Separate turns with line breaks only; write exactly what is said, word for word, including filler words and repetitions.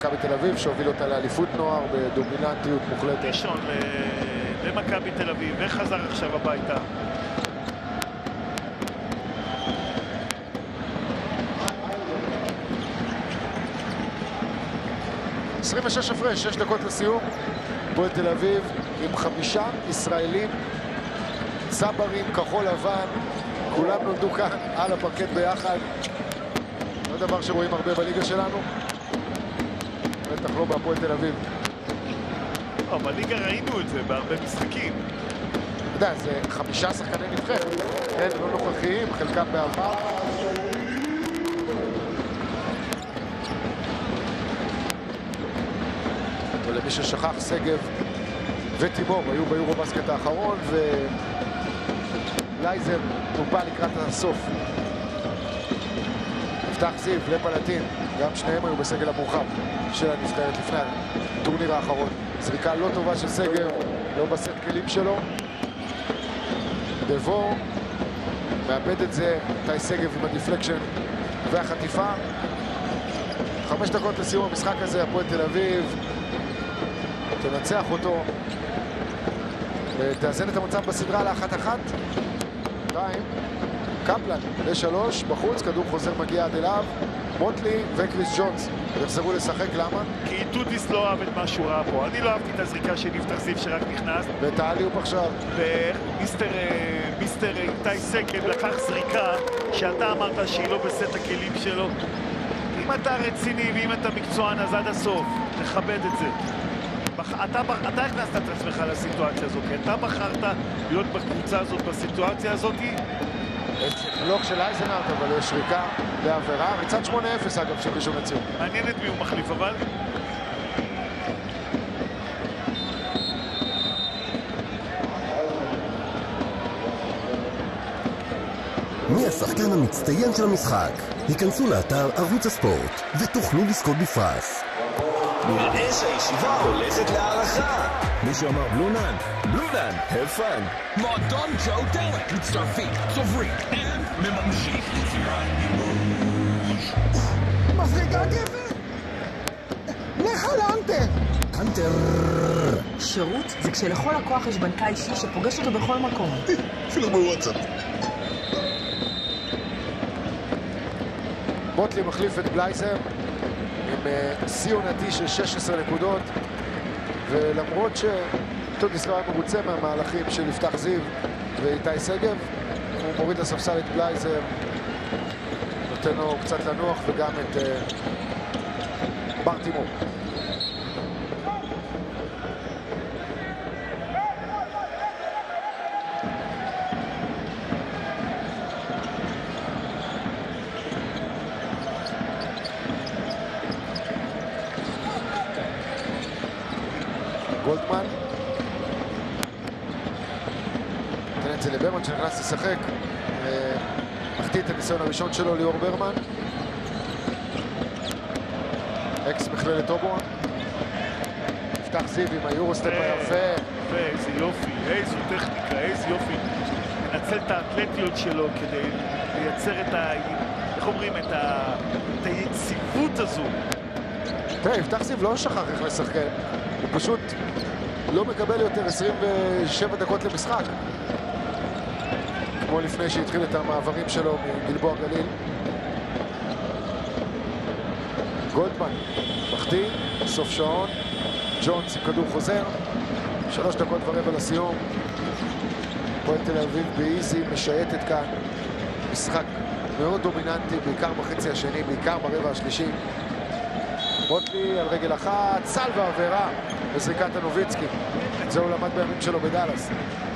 מכבי תל אביב שהוביל אותה לאליפות נוער בדומיננטיות מוחלטת.
ראשון למכבי תל אביב וחזר עכשיו הביתה.
עשרים ושש הפרש, שש דקות לסיום. הפועל תל אביב עם חמישה ישראלים, צברים, כחול לבן, כולם נולדו כאן על הפרקט ביחד. זה דבר שרואים הרבה בליגה שלנו, בטח לא בהפועל תל אביב.
לא, בליגה ראינו את זה בהרבה משחקים.
אתה יודע, זה חמישה שחקני נבחרת, כן, לא נוכחיים, חלקם בעבר. ולמי ששכח, שגב וטימור היו ביורו בסקט האחרון, ולייזר טופה לקראת הסוף. יפתח זיו, לפלטין, גם שניהם היו בסגל המורחב של הנבחרת לפני הטורניר האחרון. זריקה לא טובה של שגב, לא בסט כלים שלו. דבור מאבד את זה, איתי שגב עם הדיפלקשן והחטיפה. חמש דקות לסיום המשחק הזה, הפועל תל אביב תנצח אותו, תאזן את המצב בסדרה לאחת אחת. שתיים, קפלן לשלוש, בחוץ, כדור חוזר מגיע עד אליו. מוטלי וקריס ג'ונס יחזרו לשחק, למה?
כי טודיס לא אהב את מה שהוא ראה פה. אני לא אהבתי את הזריקה של יפתח זיו שרק נכנס.
ואת האליופ עכשיו.
ומיסטר מיסטר איתי שגב לקח זריקה שאתה אמרת שהיא לא בסט הכלים שלו. אם אתה רציני ואם אתה מקצוען אז עד הסוף, תכבד את זה. אתה, אתה הכנסת את עצמך לסיטואציה הזאת, כי אתה בחרת להיות בקבוצה הזאת, בסיטואציה הזאת.
בלוק של אייזנארט, אבל יש שריקה בעבירה. מצד שמונה אפס אגב של ראשון לציון.
מעניין את מי הוא מחליף, אבל
מי השחקן המצטיין של המשחק? היכנסו לאתר ערוץ הספורט ותוכלו לזכות בפרס.
נראה שהישיבה הולכת להערכה.
מישהו אמר בלונן? בלונן, have fun.
מועדון ג'ו דלק מצטרפים, צוברים, ומממשים.
מפריגה גבר! לך לאנטר!
אנטר!
שירות זה כשלכל לקוח יש בנקה אישי שפוגש אותו בכל מקום.
אפילו בוואטסאפ.
מוטלי מחליף את בלייזר עם שיא עונתי של שש עשרה נקודות, ולמרות שטודיס לא היה מרוצה מהמהלכים של יפתח זיו ואיתי שגב, הוא מוריד לספסל את בלייזר, נותן לו קצת לנוח, וגם את uh, בר תימור. גולדמן נותן את זה לברמן שנכנס לשחק, מחטיא את הניסיון הראשון שלו. ליאור ברמן, אקס מכללת אובורן. יפתח זיו עם היורוסטפ היפה.
איזה יופי, איזו טכניקה, איזה יופי. מנצל את האתלטיות שלו כדי לייצר את ה... איך אומרים? את היציבות הזו.
תראה, יפתח זיו לא שכח איך לשחק, הוא פשוט לא מקבל יותר עשרים ושבע דקות למשחק, כמו לפני שהתחיל את המעברים שלו מגלבוע גליל. גולדמן מחטיא, סוף שעון. ג'ונס עם כדור חוזר, שלוש דקות ורבע לסיום. הפועל תל אביב באיזי משייטת כאן משחק מאוד דומיננטי, בעיקר בחצי השני, בעיקר ברבע השלישי. מוטלי על רגל אחת, סל ועבירה וזריקת הנוביצקי. זה הוא למד בימים שלו בדלס.